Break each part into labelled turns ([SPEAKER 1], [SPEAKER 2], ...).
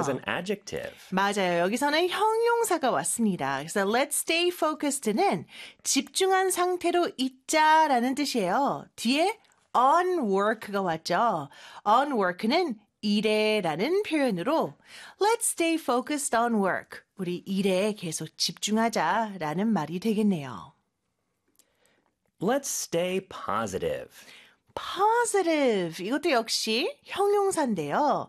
[SPEAKER 1] as an adjective.
[SPEAKER 2] 맞아요. 여기서는 형용사가 왔습니다. 그래서 let's stay focused는 집중한 상태로 있자라는 뜻이에요. 뒤에 on work가 왔죠. on work는 일에라는 표현으로 let's stay focused on work. 우리 일에 계속 집중하자라는 말이 되겠네요.
[SPEAKER 1] Let's stay positive.
[SPEAKER 2] positive. 이것도 역시 형용사인데요.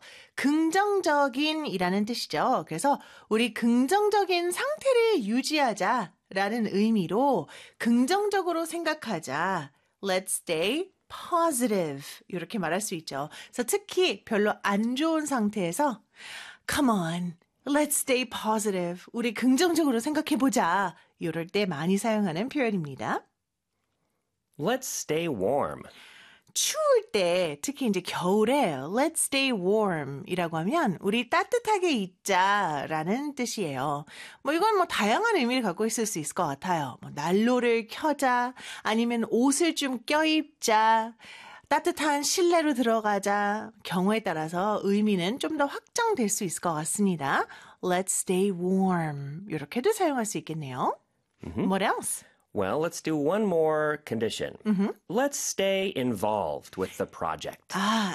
[SPEAKER 2] 긍정적인이라는 뜻이죠. 그래서 우리 긍정적인 상태를 유지하자라는 의미로 긍정적으로 생각하자. Let's stay positive. 이렇게 말할 수 있죠. 그래서 특히 별로 안 좋은 상태에서 Come on, let's stay positive. 우리 긍정적으로 생각해보자. 이럴 때 많이 사용하는 표현입니다.
[SPEAKER 1] Let's stay warm.
[SPEAKER 2] 추울 때, 특히 이제 겨울에 let's stay warm 이라고 하면 우리 따뜻하게 있자라는 뜻이에요. 이건 다양한 의미를 갖고 있을 수 있을 것 같아요. 난로를 켜자, 아니면 옷을 좀 껴입자, 따뜻한 실내로 들어가자. 경우에 따라서 의미는 좀 더 확장될 수 있을 것 같습니다. Let's stay warm. 이렇게도 사용할 수 있겠네요. What else?
[SPEAKER 1] Well, let's do one more condition. Let's stay involved with the project.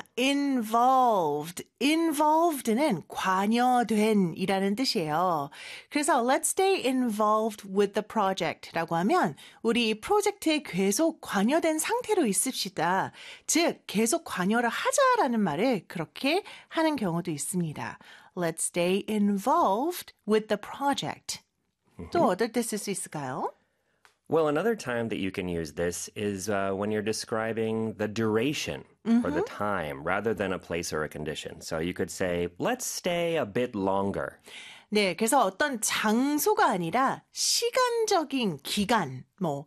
[SPEAKER 2] involved. involved는 관여된 이라는 뜻이에요. 그래서 let's stay involved with the project라고 하면 우리 이 프로젝트에 계속 관여된 상태로 있읍시다. 즉, 계속 관여를 하자라는 말을 그렇게 하는 경우도 있습니다. Let's stay involved with the project. 또 어떨 때 쓸 수 있을까요?
[SPEAKER 1] Well, another time that you can use this is when you're describing the duration or the time rather than a place or a condition. So you could say, let's stay a bit longer.
[SPEAKER 2] 네, 그래서 어떤 장소가 아니라 시간적인 기간,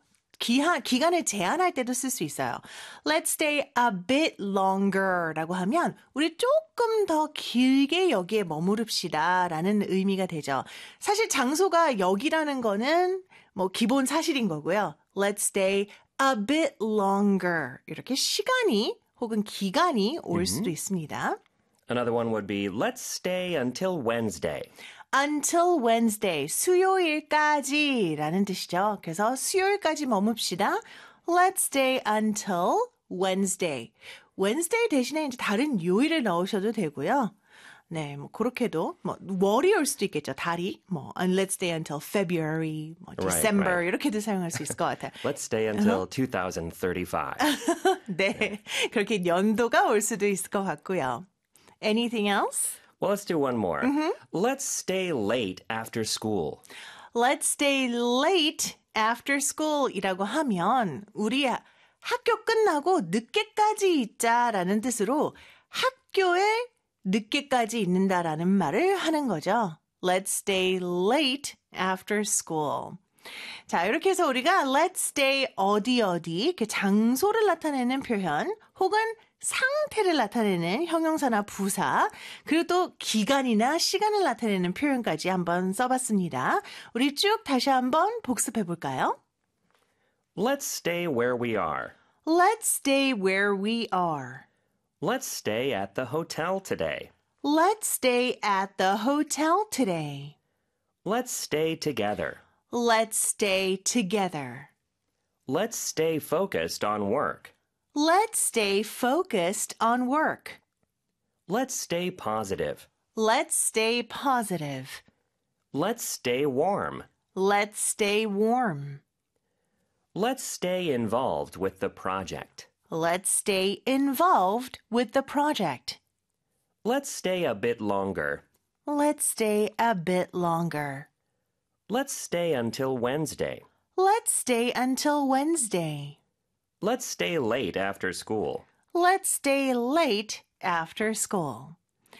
[SPEAKER 2] 기간을 제한할 때도 쓸 수 있어요. Let's stay a bit longer 라고 하면 우리 조금 더 길게 여기에 머무릅시다 라는 의미가 되죠. 사실 장소가 여기라는 거는 기본 사실인 거고요. Let's stay a bit longer. 이렇게 시간이 혹은 기간이 올 수도 있습니다.
[SPEAKER 1] Another one would be, let's stay until Wednesday.
[SPEAKER 2] Until Wednesday, 수요일까지라는 뜻이죠. 그래서 수요일까지 머뭅시다. Let's stay until Wednesday. Wednesday 대신에 이제 다른 요일을 넣으셔도 되고요. 네, 그렇게도 월이 올 수도 있겠죠. 달이 and let's stay until February, December
[SPEAKER 1] right.
[SPEAKER 2] 이렇게도 사용할 수 있을 것 같아요.
[SPEAKER 1] Let's stay until 2035.
[SPEAKER 2] 네, 그렇게 연도가 올 수도 있을 것 같고요. Anything else?
[SPEAKER 1] Well, let's do one more. Let's stay late after school.
[SPEAKER 2] Let's stay late after school이라고 하면 우리 학교 끝나고 늦게까지 있자라는 뜻으로 학교에 늦게까지 있는다라는 말을 하는 거죠. Let's stay late after school. 자, 이렇게 해서 우리가 let's stay 어디 그 장소를 나타내는 표현 혹은 상태를 나타내는 형용사나 부사 그리고 또 기간이나 시간을 나타내는 표현까지 한번 써봤습니다. 우리 쭉 다시 한번 복습해 볼까요?
[SPEAKER 1] Let's stay where we are.
[SPEAKER 2] Let's stay where we are.
[SPEAKER 1] Let's stay at the hotel today.
[SPEAKER 2] Let's stay at the hotel today.
[SPEAKER 1] Let's stay together.
[SPEAKER 2] Let's stay together.
[SPEAKER 1] Let's stay focused on work.
[SPEAKER 2] Let's stay focused on work.
[SPEAKER 1] Let's stay positive.
[SPEAKER 2] Let's stay positive.
[SPEAKER 1] Let's stay warm.
[SPEAKER 2] Let's stay warm.
[SPEAKER 1] Let's stay involved with the project.
[SPEAKER 2] Let's stay involved with the project.
[SPEAKER 1] Let's stay a bit longer.
[SPEAKER 2] Let's stay a bit longer.
[SPEAKER 1] Let's stay until Wednesday.
[SPEAKER 2] Let's stay until Wednesday.
[SPEAKER 1] Let's stay late after school.
[SPEAKER 2] Let's stay late after school.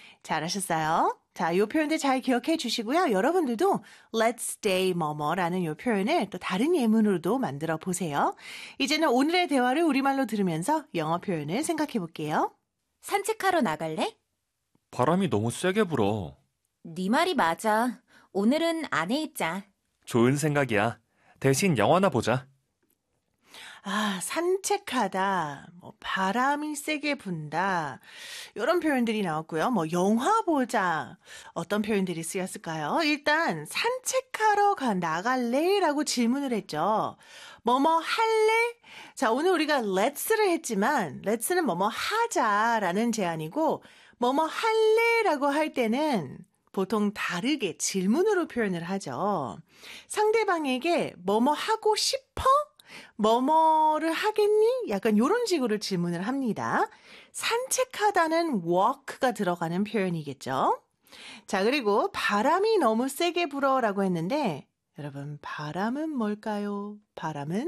[SPEAKER 2] 잘하셨어요? 자, 이 표현들 잘 기억해 주시고요. 여러분들도 let's stay 뭐뭐라는 이 표현을 또 다른 예문으로도 만들어 보세요. 이제는 오늘의 대화를 우리말로 들으면서 영어 표현을 생각해 볼게요.
[SPEAKER 3] 산책하러 나갈래?
[SPEAKER 4] 바람이 너무 세게 불어.
[SPEAKER 3] 네 말이 맞아. 오늘은 안에 있자.
[SPEAKER 4] 좋은 생각이야. 대신 영화나 보자.
[SPEAKER 2] 산책하다, 바람이 세게 분다, 이런 표현들이 나왔고요. 영화 보자, 어떤 표현들이 쓰였을까요? 일단, 산책하러 나갈래? 라고 질문을 했죠. 뭐뭐 할래? 자, 오늘 우리가 let's를 했지만, let's는 뭐뭐 하자라는 제안이고, 뭐뭐 할래? 라고 할 때는 보통 다르게 질문으로 표현을 하죠. 상대방에게 뭐뭐 하고 싶어? 뭐뭐를 하겠니? 약간 이런 식으로 질문을 합니다. 산책하다는 walk가 들어가는 표현이겠죠. 자, 그리고 바람이 너무 세게 불어라고 했는데 여러분, 바람은 뭘까요? 바람은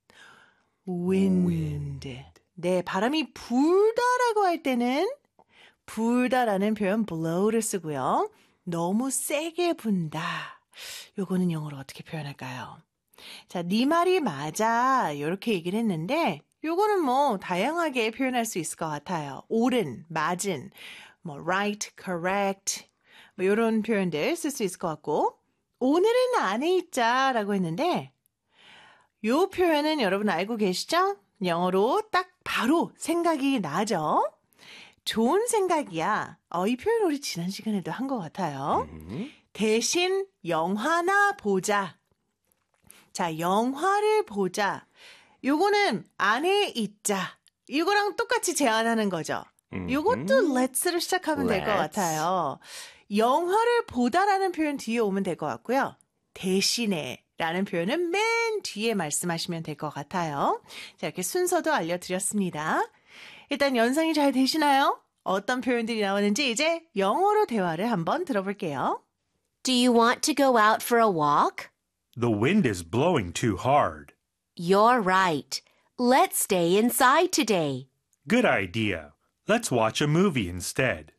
[SPEAKER 2] wind. 네, 바람이 불다라고 할 때는 불다라는 표현 blow를 쓰고요. 너무 세게 분다. 요거는 영어로 어떻게 표현할까요? 자, 네 말이 맞아. 이렇게 얘기를 했는데 요거는 다양하게 표현할 수 있을 것 같아요. 옳은, 맞은, right, correct 이런 표현들 쓸 수 있을 것 같고 오늘은 안에 있자라고 했는데 요 표현은 여러분 알고 계시죠? 영어로 딱 바로 생각이 나죠? 좋은 생각이야. 이 표현 우리 지난 시간에도 한 것 같아요. 대신 영화나 보자. 자, 영화를 보자. 요거는 안에 있자. 이거랑 똑같이 제안하는 거죠. 요것도 let's로 시작하면 될 것 같아요. 영화를 보다라는 표현 뒤에 오면 될 것 같고요. 대신에 라는 표현은 맨 뒤에 말씀하시면 될 것 같아요. 자, 이렇게 순서도 알려드렸습니다. 일단 연상이 잘 되시나요? 어떤 표현들이 나오는지 이제 영어로 대화를 한번 들어볼게요.
[SPEAKER 3] Do you want to go out for a walk?
[SPEAKER 5] The wind is blowing too hard.
[SPEAKER 3] You're right. Let's stay inside today.
[SPEAKER 5] Good idea. Let's watch a movie instead.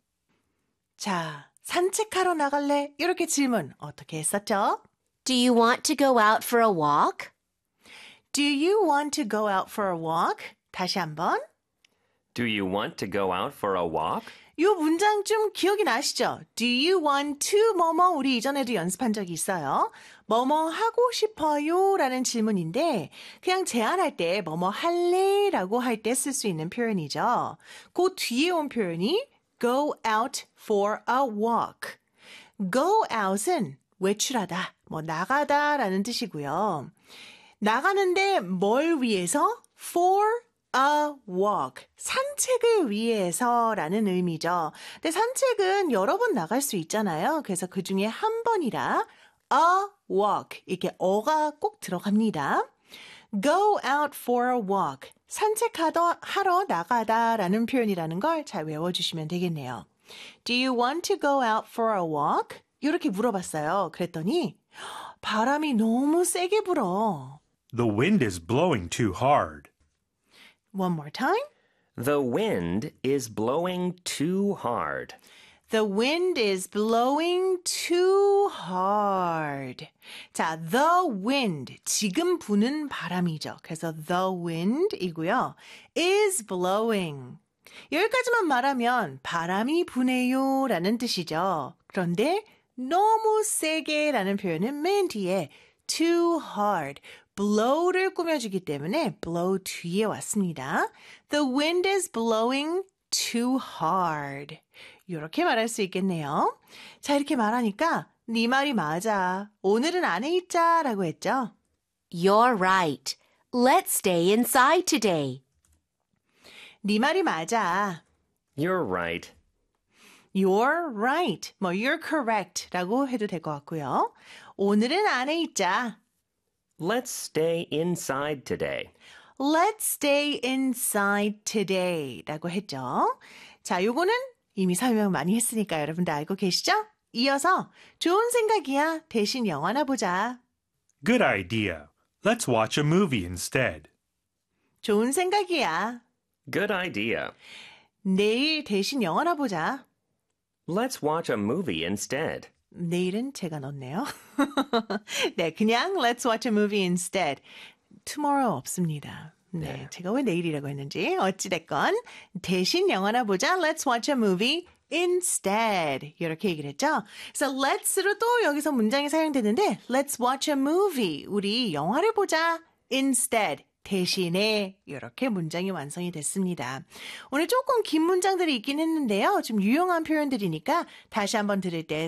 [SPEAKER 2] 자, 산책하러 나갈래? 이렇게 질문 어떻게 했었죠?
[SPEAKER 3] Do you want to go out for a walk?
[SPEAKER 2] Do you want to go out for a walk? 다시 한번.
[SPEAKER 1] Do you want to go out for a walk?
[SPEAKER 2] 이 문장 좀 기억이 나시죠? Do you want to 뭐뭐 우리 이전에도 연습한 적이 있어요. 뭐뭐 하고 싶어요? 라는 질문인데 그냥 제안할 때 뭐뭐 할래? 라고 할 때 쓸 수 있는 표현이죠. 그 뒤에 온 표현이 go out for a walk. go out은 외출하다, 나가다 라는 뜻이고요. 나가는데 뭘 위해서? for a walk. 산책을 위해서라는 의미죠. 근데 산책은 여러 번 나갈 수 있잖아요. 그래서 그 중에 한 번이라 a walk. 이렇게 어가 꼭 들어갑니다. go out for a walk. 하러 나가다라는 표현이라는 걸 잘 외워주시면 되겠네요. Do you want to go out for a walk? 이렇게 물어봤어요. 그랬더니 바람이 너무 세게 불어.
[SPEAKER 5] The wind is blowing too hard.
[SPEAKER 2] One more time.
[SPEAKER 1] The wind is blowing too hard.
[SPEAKER 2] The wind is blowing too hard. 자, the wind, 지금 부는 바람이죠. 그래서 the wind이고요. is blowing. 여기까지만 말하면 바람이 부네요 라는 뜻이죠. 그런데 너무 세게 라는 표현은 맨 뒤에 too hard, blow를 꾸며주기 때문에 blow 뒤에 왔습니다. The wind is blowing too hard. 이렇게 말할 수 있겠네요. 자, 이렇게 말하니까 네 말이 맞아. 오늘은 안에 있자 라고 했죠.
[SPEAKER 3] You're right. Let's stay inside today.
[SPEAKER 2] 네 말이 맞아.
[SPEAKER 1] You're right.
[SPEAKER 2] You're right. You're correct 라고 해도 될 것 같고요. 오늘은 안에 있자.
[SPEAKER 1] Let's stay inside today.
[SPEAKER 2] Let's stay inside today 라고 했죠. 자, 요거는 이미 설명 많이 했으니까 여러분들 알고 계시죠? 이어서 좋은 생각이야. 대신 영화나 보자.
[SPEAKER 5] Good idea. Let's watch a movie instead.
[SPEAKER 2] 좋은 생각이야.
[SPEAKER 1] Good idea.
[SPEAKER 2] 내일 대신 영화나 보자.
[SPEAKER 1] Let's watch a movie instead.
[SPEAKER 2] 내일은 제가 넣었네요. 네, 그냥 let's watch a movie instead. tomorrow 없습니다. 네, 제가 왜 내일이라고 했는지 어찌됐건 대신 영화나 보자. Let's watch a movie instead. 이렇게 얘기를 했죠. 그래서 let's로 또 여기서 문장이 사용되는데 Let's watch a movie. 우리 영화를 보자. instead. 대신에 이렇게 문장이 완성이 됐습니다. 오늘 조금 긴 문장들이 있긴 했는데요. 좀 유용한 표현들이니까 다시 한번 들을 때